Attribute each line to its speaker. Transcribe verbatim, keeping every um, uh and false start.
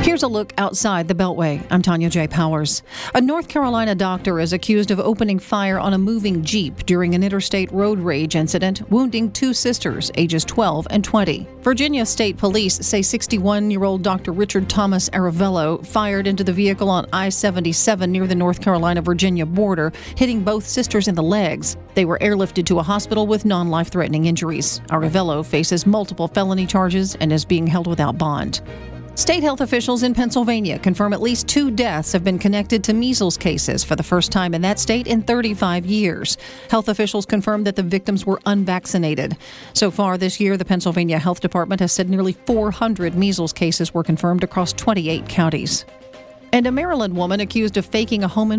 Speaker 1: Here's a look outside the Beltway. I'm Tanya J. Powers. A North Carolina doctor is accused of opening fire on a moving Jeep during an interstate road rage incident, wounding two sisters, ages twelve and twenty. Virginia State Police say sixty-one-year-old Doctor Richard Thomas Aravello fired into the vehicle on I seventy-seven near the North Carolina-Virginia border, hitting both sisters in the legs. They were airlifted to a hospital with non-life-threatening injuries. Aravello faces multiple felony charges and is being held without bond. State health officials in Pennsylvania confirm at least two deaths have been connected to measles cases for the first time in that state in thirty-five years. Health officials confirmed that the victims were unvaccinated. So far this year, the Pennsylvania Health Department has said nearly four hundred measles cases were confirmed across twenty-eight counties. And a Maryland woman accused of faking a home